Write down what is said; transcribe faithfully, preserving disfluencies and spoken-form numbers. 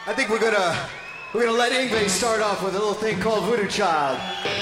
I think we're gonna we're gonna let Yngwie start off with a little thing called Voodoo Child.